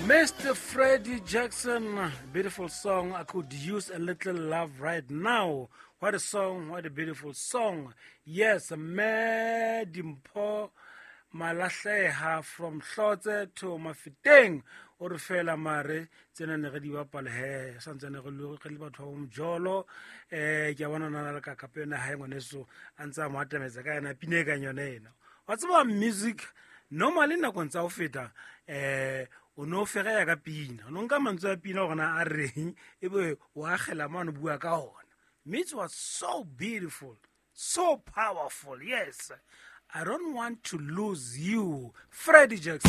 Mr. Freddie Jackson, beautiful song. I could use a little love right now. What a song, what a beautiful song. Yes, Medimpo Malahleha from Hlotse to Mafiteng. O re fela mare tsena ne re di bapala he santsane go le batho ba mjolo ke bona nana le ka kapena ha ngwaneso antsa matemetse ka ena pine ka yone ena wa tseba music normally na kontsa o feta o no fega ya ka pina no nka mantswe a pina gona a reng ebe o agela mano bua ka ona. It was so beautiful, so powerful. Yes, I don't want to lose you, Freddie Jackson.